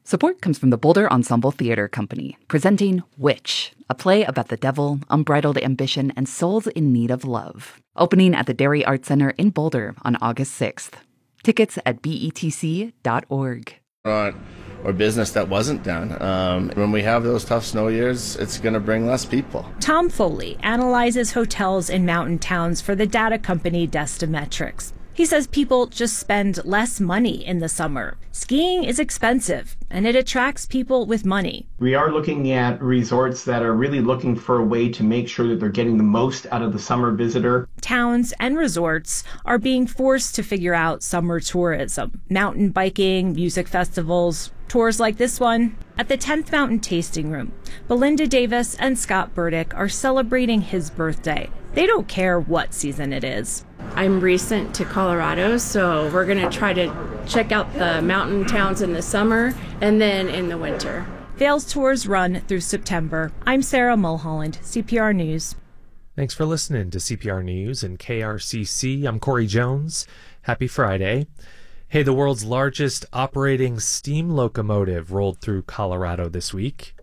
Support comes from the Boulder Ensemble Theater Company, presenting Witch, a play about the devil, unbridled ambition, and souls in need of love. Opening at the Dairy Arts Center in Boulder on August 6th. Tickets at betc.org. Or business that wasn't done. When we have those tough snow years, it's going to bring less people. Tom Foley analyzes hotels in mountain towns for the data company Destametrics. He says people just spend less money in the summer. Skiing is expensive, and it attracts people with money. We are looking at resorts that are really looking for a way to make sure that they're getting the most out of the summer visitor. Towns and resorts are being forced to figure out summer tourism. Mountain biking, music festivals, tours like this one. At the 10th Mountain Tasting Room, Belinda Davis and Scott Burdick are celebrating his birthday. They don't care what season it is. I'm recent to Colorado, so we're going to try to check out the mountain towns in the summer and then in the winter. Vail's tours run through September. I'm Sarah Mulholland, CPR News. Thanks for listening to CPR News and KRCC. I'm Corey Jones. Happy Friday. Hey, the world's largest operating steam locomotive rolled through Colorado this week.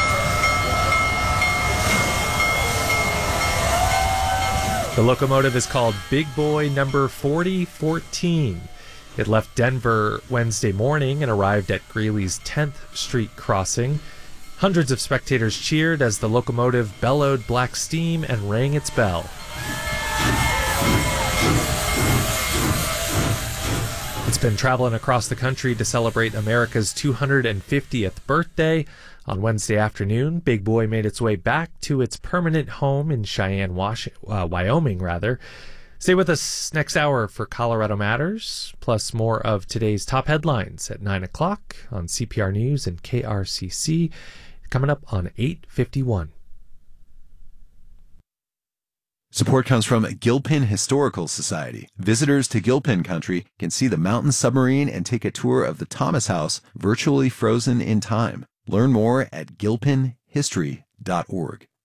The locomotive is called Big Boy number 4014. It left Denver Wednesday morning and arrived at Greeley's 10th Street crossing. Hundreds of spectators cheered as the locomotive bellowed black steam and rang its bell. It's been traveling across the country to celebrate America's 250th birthday. On Wednesday afternoon, Big Boy made its way back to its permanent home in Cheyenne, Wyoming. Stay with us next hour for Colorado Matters, plus more of today's top headlines at 9 o'clock on CPR News and KRCC, coming up on 8:51. Support comes from Gilpin Historical Society. Visitors to Gilpin Country can see the mountain submarine and take a tour of the Thomas House, virtually frozen in time. Learn more at gilpinhistory.org.